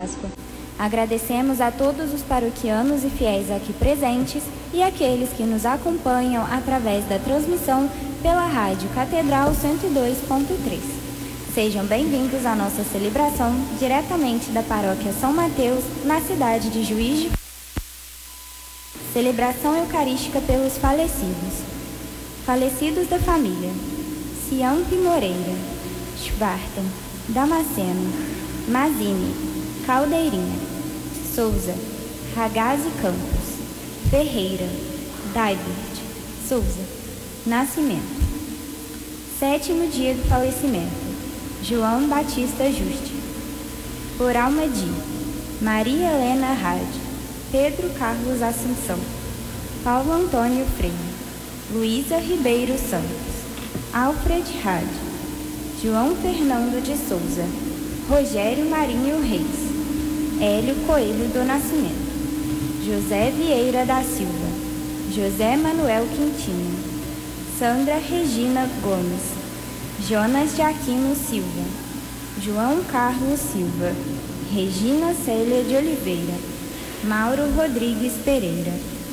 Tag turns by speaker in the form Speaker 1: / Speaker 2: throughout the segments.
Speaker 1: Páscoa. Agradecemos a todos os paroquianos e fiéis aqui presentes e aqueles que nos acompanham através da transmissão pela Rádio Catedral 102.3. Sejam bem-vindos à nossa celebração diretamente da Paróquia São Mateus, na cidade de Juiz de Fora. Celebração Eucarística pelos falecidos. Falecidos da família: Ciampi Moreira, Schwarten, Damasceno, Mazini, Caldeirinha, Souza, Ragazzi Campos, Ferreira, Daibert, Souza, Nascimento. Sétimo dia do falecimento: João Batista Juste. Por alma de Maria Helena Rade, Pedro Carlos Assunção, Paulo Antônio Freire, Luísa Ribeiro Santos, Alfred Rade, João Fernando de Souza, Rogério Marinho Reis, Hélio Coelho do Nascimento, José Vieira da Silva, José Manuel Quintino, Sandra Regina Gomes, Jonas de Aquino Silva, João Carlos Silva, Regina Célia de Oliveira, Mauro Rodrigues Pereira.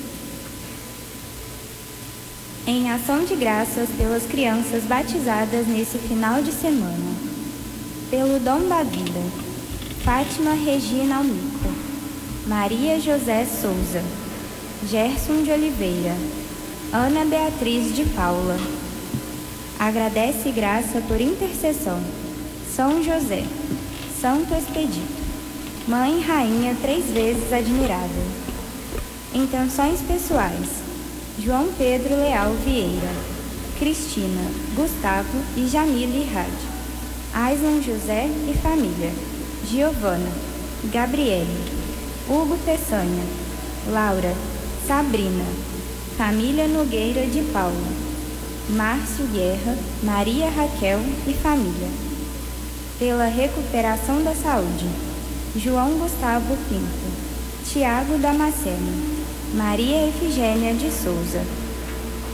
Speaker 1: Em ação de graças pelas crianças batizadas nesse final de semana. Pelo dom da vida: Fátima Regina Almico, Maria José Souza, Gerson de Oliveira, Ana Beatriz de Paula. Agradece graça por intercessão: São José, Santo Expedito, Mãe Rainha 3 vezes admirável. Intenções pessoais: João Pedro Leal Vieira, Cristina, Gustavo e Jamile Rade, Aislan José e família, Giovana, Gabriele, Hugo Peçanha, Laura, Sabrina, família Nogueira de Paula, Márcio Guerra, Maria Raquel e família. Pela recuperação da saúde: João Gustavo Pinto, Tiago Damasceno, Maria Efigênia de Souza,